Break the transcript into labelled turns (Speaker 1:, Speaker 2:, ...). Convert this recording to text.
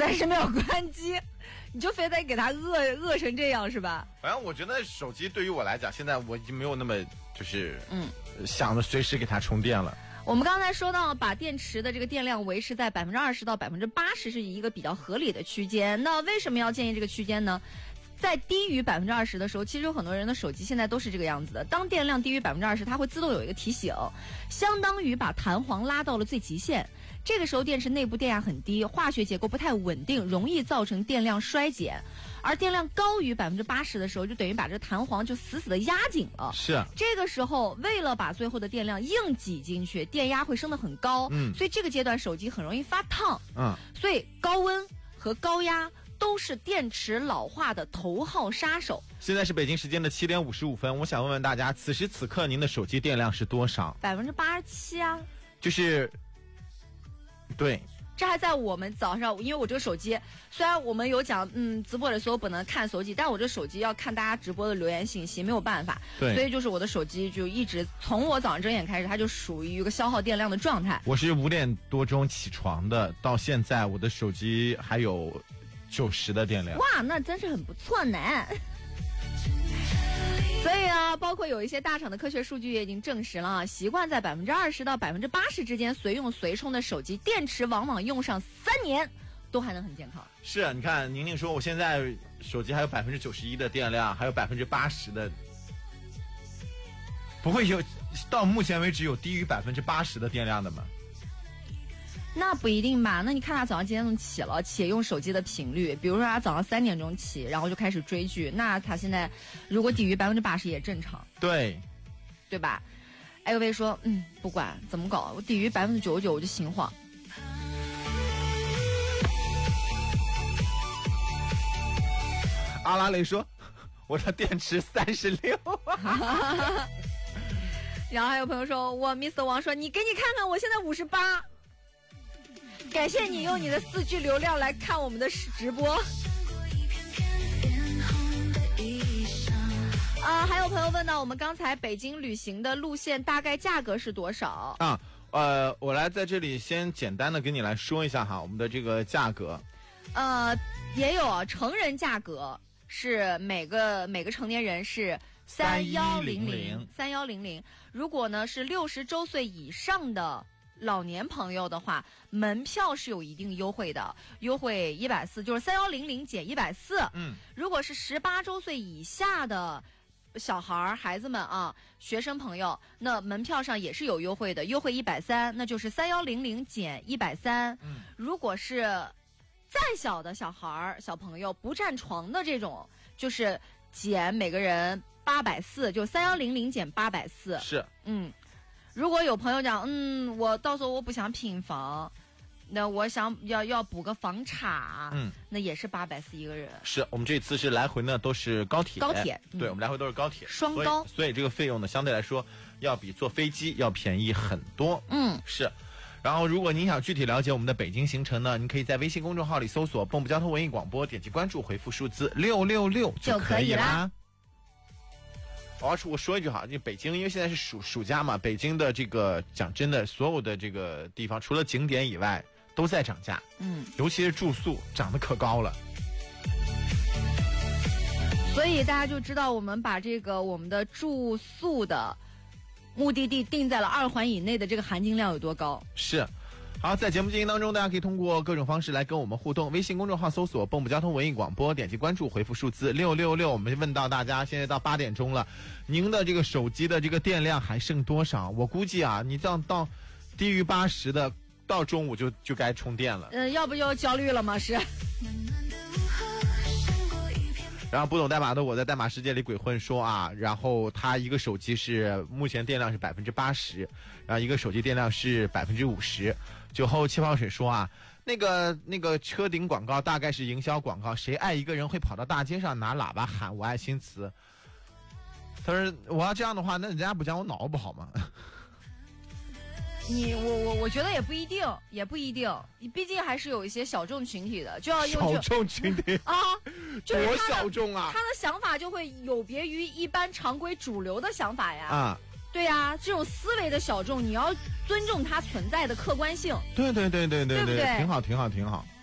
Speaker 1: 30秒关机，你就非得给它饿成这样是吧？
Speaker 2: 反正我觉得手机对于我来讲，现在我已经没有那么就是想着随时给它充电了。
Speaker 1: 我们刚才说到，把电池的这个电量维持在20%到80%是一个比较合理的区间。那为什么要建议这个区间呢？在低于20%的时候，其实有很多人的手机现在都是这个样子的。当电量低于20%，它会自动有一个提醒，相当于把弹簧拉到了最极限。这个时候电池内部电压很低，化学结构不太稳定，容易造成电量衰减。而电量高于80%的时候，就等于把这弹簧就死死的压紧了。
Speaker 2: 是。
Speaker 1: 这个时候，为了把最后的电量硬挤进去，电压会升得很高。所以这个阶段手机很容易发烫。所以高温和高压都是电池老化的头号杀手。
Speaker 2: 现在是北京时间的7点55分，我想问问大家，此时此刻您的手机电量是多少
Speaker 1: ？87%啊。
Speaker 2: 就是，对。
Speaker 1: 这还在我们早上，因为我这个手机虽然我们有讲，直播的时候不能看手机，但我这手机要看大家直播的留言信息，没有办法。
Speaker 2: 对，
Speaker 1: 所以就是我的手机就一直从我早上睁眼开始，它就属于一个消耗电量的状态。
Speaker 2: 我是5点多钟起床的，到现在我的手机还有90的电量。
Speaker 1: 哇，那真是很不错呢。所以啊，包括有一些大厂的科学数据也已经证实了啊，习惯在20%到80%之间随用随充的手机，电池往往用上3年都还能很健康。
Speaker 2: 是啊，你看宁宁说我现在手机还有91%的电量，还有80%的，不会有到目前为止有低于80%的电量的吗？
Speaker 1: 那不一定吧，那你看他早上几点钟起了，且用手机的频率，比如说他早上3点钟起，然后就开始追剧，那他现在如果低于80%也正常，
Speaker 2: 对
Speaker 1: 吧？LV 说，不管怎么搞，我低于99%我就心慌。
Speaker 2: 阿拉蕾说，我的电池36。
Speaker 1: 然后还有朋友说，我 Mr. 王说，你给你看看，我现在58。感谢你用你的4G 流量来看我们的直播。还有朋友问到我们刚才北京旅行的路线大概价格是多少
Speaker 2: 啊？我来在这里先简单的跟你来说一下哈，我们的这个价格。
Speaker 1: 也有成人价格是每个成年人是3100，如果呢是60周岁以上的老年朋友的话，门票是有一定优惠的，优惠140，就是3100减140。如果是18周岁以下的小孩子们啊，学生朋友，那门票上也是有优惠的，优惠130，那就是3100减130。如果是再小的小朋友不占床的这种，就是减每个人840，就3100减840。
Speaker 2: 是，
Speaker 1: 如果有朋友讲，我到时候我不想拼房，那我想要补个房卡，那也是840一个人。是，
Speaker 2: 我们这次是来回呢都是高铁，对，我们来回都是高铁，
Speaker 1: 双高，
Speaker 2: 所以这个费用呢相对来说要比坐飞机要便宜很多。是。然后如果您想具体了解我们的北京行程呢，您可以在微信公众号里搜索蚌埠交通文艺广播，点击关注，回复数字666就可以啦。我说一句哈，就北京因为现在是暑假嘛，北京的这个讲真的，所有的这个地方除了景点以外都在涨价，尤其是住宿涨得可高了。
Speaker 1: 所以大家就知道我们把我们的住宿的目的地定在了2环以内的这个含金量有多高。
Speaker 2: 是。好，在节目进行当中，大家可以通过各种方式来跟我们互动。微信公众号搜索蚌埠交通文艺广播，点击关注，回复数字666。我们问到大家，现在到8点钟了，您的这个手机的这个电量还剩多少？我估计啊，你到低于80的，到中午就该充电了。
Speaker 1: 要不就焦虑了吗？是。
Speaker 2: 然后不懂代码的我在代码世界里鬼混说啊，然后他一个手机是目前电量是80%，然后一个手机电量是50%。酒后气泡水说啊，那个车顶广告大概是营销广告，谁爱一个人会跑到大街上拿喇叭喊我爱新词？他说我要这样的话，那人家不讲我脑子不好吗？
Speaker 1: 我觉得也不一定，你毕竟还是有一些小众群体的，就要
Speaker 2: 小众群体
Speaker 1: 啊，就是
Speaker 2: 多小众啊！
Speaker 1: 他的想法就会有别于一般常规主流的想法呀。
Speaker 2: 啊，
Speaker 1: 对呀，这种思维的小众，你要尊重它存在的客观性。
Speaker 2: 对，
Speaker 1: 对不对？
Speaker 2: 挺好。